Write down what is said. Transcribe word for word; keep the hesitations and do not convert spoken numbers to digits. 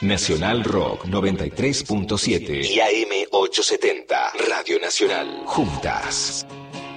Nacional Rock noventa y tres punto siete y A M ochocientos setenta. Radio Nacional. Juntas.